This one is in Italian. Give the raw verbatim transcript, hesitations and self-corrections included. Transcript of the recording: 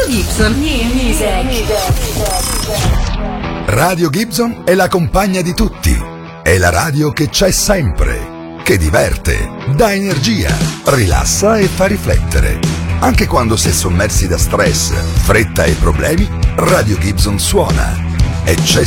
Gibson New Music. Radio Gibson è la compagna di tutti. È la radio che c'è sempre, che diverte, dà energia, rilassa e fa riflettere. Anche quando si è sommersi da stress, fretta e problemi, Radio Gibson suona. E c'è